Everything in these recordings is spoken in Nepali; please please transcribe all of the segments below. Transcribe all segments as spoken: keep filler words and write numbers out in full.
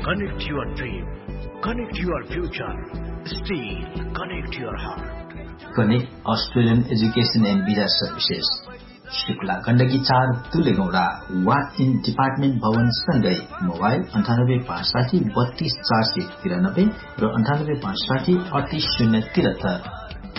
Connect your dream. Connect your future. Steel. Connect your heart. Connect Australian Education and Visa Services. Shukla Gandaki चार तुलेगौडा वा इन डिपार्टमेन्ट भवन सँगै मोबाइल अन्ठानब्बे पाँच साठी बत्तीस चार सय तिरानब्बे र अन्ठानब्बे पाँच साठी अडतिस शून्य तिहत्तर।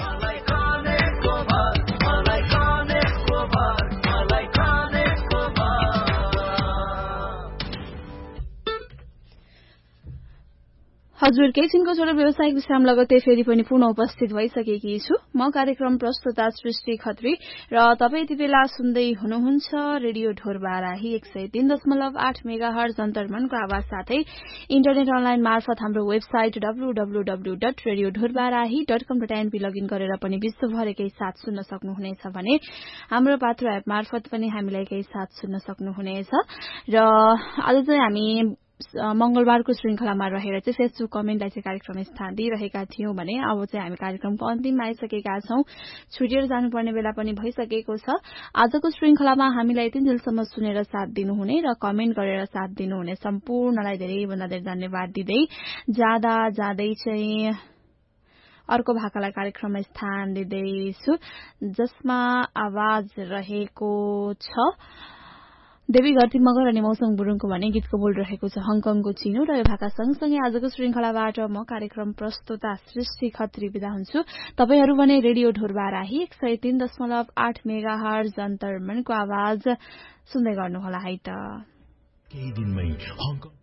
हजुर केसिनको छोटो व्यावसायिक विश्राम लगत्तै फेरि पनि पुनः उपस्थित भइसकेकी छु। म कार्यक्रम प्रस्तुता सृष्टि खत्री र तपाईँ यति बेला सुन्दै हुनुहुन्छ रेडियो ढोरबाराही एक सय तीन दशमलव आठ मेगा हर्ज अन्तर्मनको आवाज साथै इन्टरनेट अनलाइन मार्फत हाम्रो website W W W dot radio Dhorbarahi dot कम डट एनपी लगइन गरेर पनि विश्वभरकै साथ सुन्न सक्नुहुनेछ भने हाम्रो पात्रो एप मार्फत पनि हामीलाई केही साथ सुन्न सक्नुहुनेछ। र आज चाहिँ हामी मंगलबारको श्रृंखलामा रहेर चाहिँ फेसबुक कमेन्टलाई चाहिँ कार्यक्रम स्थान दिइरहेका थियौं भने अब चाहिँ हामी कार्यक्रमको अन्तिममा आइसकेका छौं। छुटेर जानुपर्ने बेला पनि भइसकेको छ। आजको श्रृंखलामा हामीलाई यतिन्जेलसम्म सुनेर साथ दिनुहुने र कमेन्ट गरेर साथ दिनुहुने सम्पूर्णलाई धेरैभन्दा धेरै धन्यवाद दिँदै जाँदा जाँदै चाहिँ अर्को भाकालाई कार्यक्रममा स्थान दिँदैछु जसमा आवाज रहेको छ देवी घरती मगर अनि मौसम गुरुङको भने गीतको बोल रहेको छ हङकङको चिनो। र यो भाका सँगसँगै आजको श्रृंखलाबाट म कार्यक्रम प्रस्तुता सृष्टि खत्री बिदा हुन्छु। तपाईहरू भने रेडियो ढोरबाराही एक सय तीन दशमलव आठ मेगा हर्ज अन्तर्मनको आवाज सुन्दै गर्नुहोला है त। केही दिनमै हङकङ